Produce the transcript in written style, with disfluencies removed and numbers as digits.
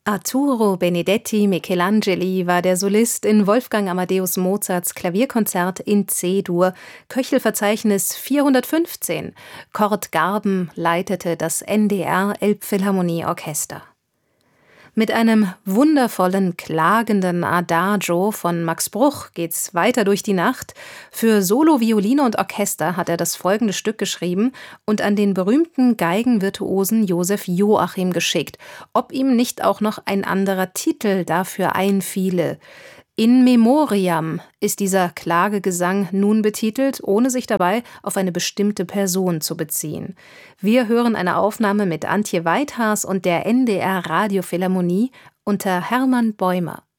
Arturo Benedetti Michelangeli war der Solist in Wolfgang Amadeus Mozarts Klavierkonzert in C-Dur, Köchelverzeichnis 415. Kurt Garben leitete das NDR Elbphilharmonieorchester. Mit einem wundervollen, klagenden Adagio von Max Bruch geht's weiter durch die Nacht. Für Solo, Violine und Orchester hat er das folgende Stück geschrieben und an den berühmten Geigenvirtuosen Josef Joachim geschickt, ob ihm nicht auch noch ein anderer Titel dafür einfiele. In Memoriam ist dieser Klagegesang nun betitelt, ohne sich dabei auf eine bestimmte Person zu beziehen. Wir hören eine Aufnahme mit Antje Weithaas und der NDR Radiophilharmonie unter Hermann Bäumer.